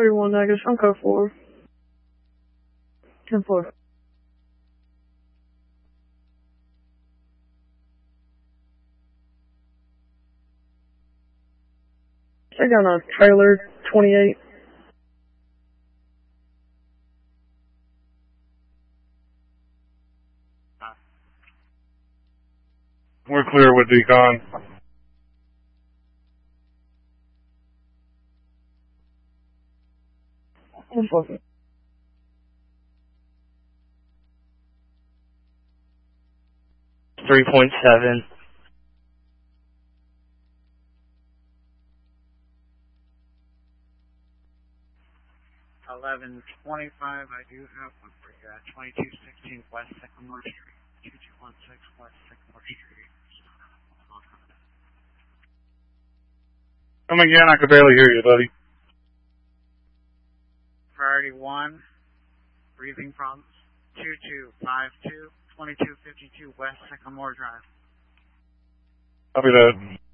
31 negative, on code 4. 10-4. Check down on trailer 28. We're clear with decon. Enforcement. .7. $11.25. I do have one for you at 2216 West Sycamore Street. 2216 West Sycamore Street. Come again, I could barely hear you, buddy. Priority 1, breathing problems. 2252, 2252 West Sycamore Drive. Copy that.